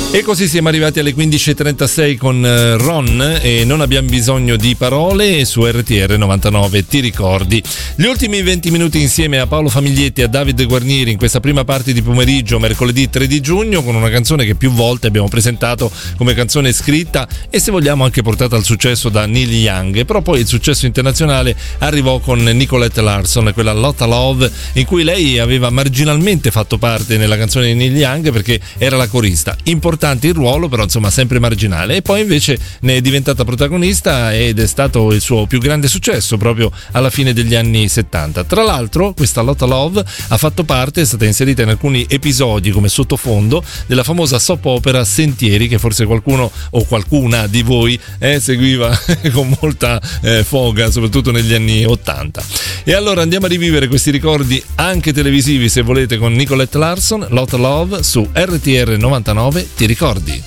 E così siamo arrivati alle 15.36 con Ron e non abbiamo bisogno di parole su RTR 99, ti ricordi? Gli ultimi 20 minuti insieme a Paolo Famiglietti e a Davide Guarnieri in questa prima parte di pomeriggio, mercoledì 3 di giugno, con una canzone che più volte abbiamo presentato come canzone scritta e se vogliamo anche portata al successo da Neil Young, però poi il successo internazionale arrivò con Nicolette Larson, quella Lotta Love, in cui lei aveva marginalmente fatto parte nella canzone di Neil Young perché era la corista. Importante il ruolo, però insomma sempre marginale, e poi invece ne è diventata protagonista ed è stato il suo più grande successo proprio alla fine degli anni 70. Tra l'altro questa Lotta Love ha fatto parte, è stata inserita in alcuni episodi come sottofondo della famosa soap opera Sentieri, che forse qualcuno o qualcuna di voi seguiva con molta foga, soprattutto negli anni 80. E allora andiamo a rivivere questi ricordi anche televisivi, se volete, con Nicolette Larson, Lotta Love su RTR 99, ti ricordi?